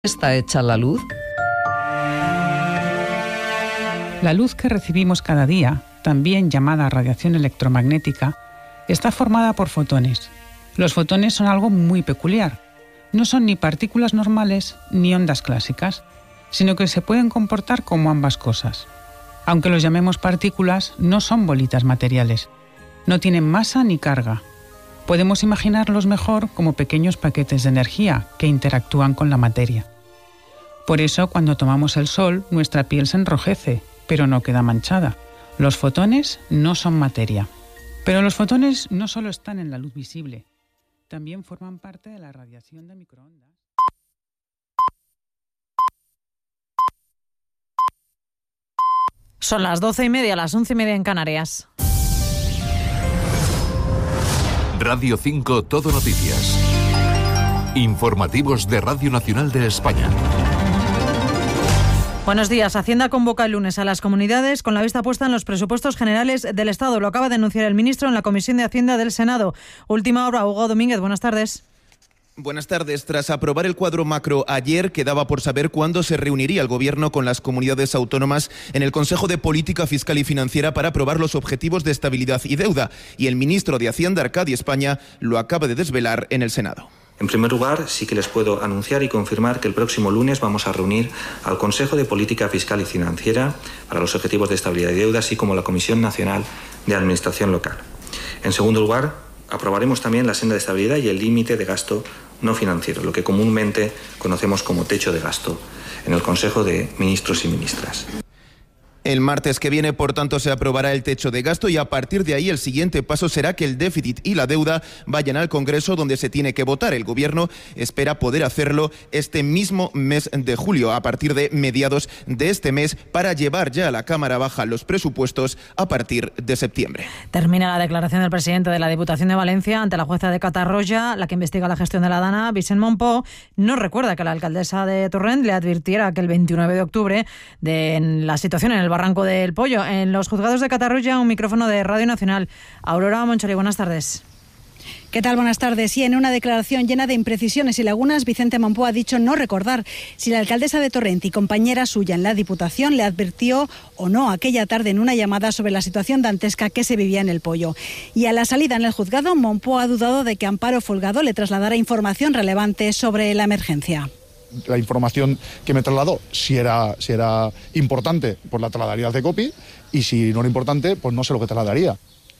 ¿Está hecha la luz? La luz que recibimos cada día, también llamada radiación electromagnética, está formada por fotones. Los fotones son algo muy peculiar. No son ni partículas normales ni ondas clásicas, sino que se pueden comportar como ambas cosas. Aunque los llamemos partículas, no son bolitas materiales. No tienen masa ni carga. Podemos imaginarlos mejor como pequeños paquetes de energía que interactúan con la materia. Por eso, cuando tomamos el sol, nuestra piel se enrojece, pero no queda manchada. Los fotones no son materia. Pero los fotones no solo están en la luz visible, también forman parte de la radiación de microondas. Son las 12:30, las 11:30 en Canarias. Radio 5 Todo Noticias. Informativos de Radio Nacional de España. Buenos días. Hacienda convoca el lunes a las comunidades con la vista puesta en los presupuestos generales del Estado. Lo acaba de anunciar el ministro en la Comisión de Hacienda del Senado. Última hora, Hugo Domínguez. Buenas tardes. Buenas tardes. Tras aprobar el cuadro macro ayer, quedaba por saber cuándo se reuniría el Gobierno con las comunidades autónomas en el Consejo de Política Fiscal y Financiera para aprobar los objetivos de estabilidad y deuda. Y el ministro de Hacienda, Arcadi España, lo acaba de desvelar en el Senado. En primer lugar, sí que les puedo anunciar y confirmar que el próximo lunes vamos a reunir al Consejo de Política Fiscal y Financiera para los objetivos de estabilidad y deuda, así como la Comisión Nacional de Administración Local. En segundo lugar, aprobaremos también la senda de estabilidad y el límite de gasto no financiero, lo que comúnmente conocemos como techo de gasto, en el Consejo de Ministros y Ministras. El martes que viene, por tanto, se aprobará el techo de gasto y a partir de ahí el siguiente paso será que el déficit y la deuda vayan al Congreso, donde se tiene que votar. El Gobierno espera poder hacerlo este mismo mes de julio, a partir de mediados de este mes, para llevar ya a la Cámara Baja los presupuestos a partir de septiembre. Termina la declaración del presidente de la Diputación de Valencia ante la jueza de Catarroja, la que investiga la gestión de la Dana, Vicent Montpó. No recuerda que la alcaldesa de Torrent le advirtiera que el 29 de octubre de la situación en el Barranco del Pollo. En los juzgados de Catarroja, un micrófono de Radio Nacional. Aurora Monchori, buenas tardes. ¿Qué tal? Buenas tardes. Y en una declaración llena de imprecisiones y lagunas, Vicente Montpó ha dicho no recordar si la alcaldesa de Torrent y compañera suya en la Diputación le advirtió o no aquella tarde en una llamada sobre la situación dantesca que se vivía en el Pollo. Y a la salida en el juzgado, Montpó ha dudado de que Amparo Folgado le trasladara información relevante sobre la emergencia. La información que me trasladó, si era importante, pues la trasladaría al CECOPI, y si no era importante, pues no sé lo que trasladaría.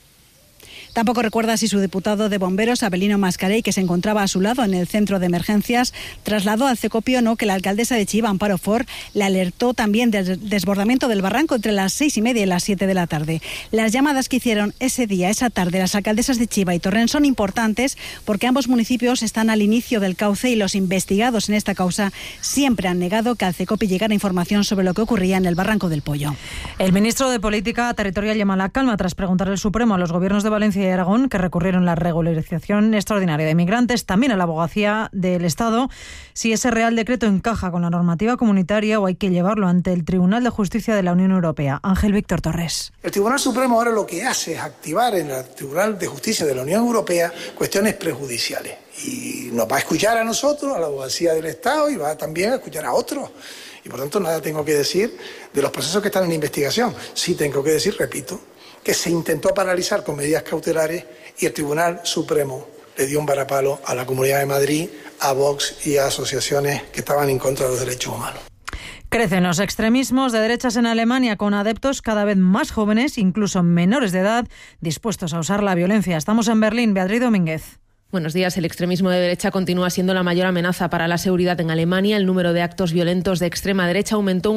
Tampoco recuerda si su diputado de bomberos, Abelino Mascarell, que se encontraba a su lado en el centro de emergencias, trasladó al CECOPI o no que la alcaldesa de Chiva, Amparo Fort, le alertó también del desbordamiento del barranco entre las 6:30 y las 7 de la tarde. Las llamadas que hicieron ese día, esa tarde, las alcaldesas de Chiva y Torrent son importantes porque ambos municipios están al inicio del cauce y los investigados en esta causa siempre han negado que al CECOPI llegara información sobre lo que ocurría en el Barranco del Pollo. El ministro de Política Territorial llama a la calma tras preguntar al Supremo a los gobiernos de Valencia y Aragón, que recurrieron la regularización extraordinaria de migrantes, también a la Abogacía del Estado, si ese Real Decreto encaja con la normativa comunitaria o hay que llevarlo ante el Tribunal de Justicia de la Unión Europea. Ángel Víctor Torres. El Tribunal Supremo ahora lo que hace es activar en el Tribunal de Justicia de la Unión Europea cuestiones prejudiciales. Y nos va a escuchar a nosotros, a la Abogacía del Estado, y va también a escuchar a otros. Y por tanto nada tengo que decir de los procesos que están en investigación. Sí tengo que decir, repito, que se intentó paralizar con medidas cautelares y el Tribunal Supremo le dio un varapalo a la Comunidad de Madrid, a Vox y a asociaciones que estaban en contra de los derechos humanos. Crecen los extremismos de derechas en Alemania, con adeptos cada vez más jóvenes, incluso menores de edad, dispuestos a usar la violencia. Estamos en Berlín. Beatriz Domínguez. Buenos días. El extremismo de derecha continúa siendo la mayor amenaza para la seguridad en Alemania. El número de actos violentos de extrema derecha aumentó un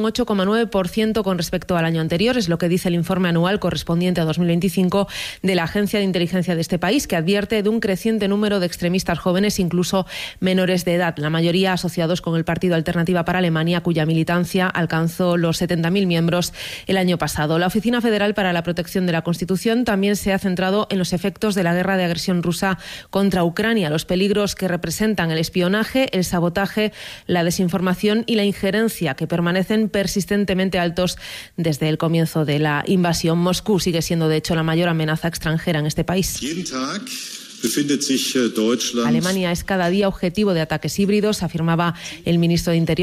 8,9% con respecto al año anterior. Es lo que dice el informe anual correspondiente a 2025 de la Agencia de Inteligencia de este país, que advierte de un creciente número de extremistas jóvenes, incluso menores de edad, la mayoría asociados con el Partido Alternativa para Alemania, cuya militancia alcanzó los 70.000 miembros el año pasado. La Oficina Federal para la Protección de la Constitución también se ha centrado en los efectos de la guerra de agresión rusa contra Ucrania, los peligros que representan el espionaje, el sabotaje, la desinformación y la injerencia, que permanecen persistentemente altos desde el comienzo de la invasión. Moscú sigue siendo, de hecho, la mayor amenaza extranjera en este país. Alemania es cada día objetivo de ataques híbridos, afirmaba el ministro de Interior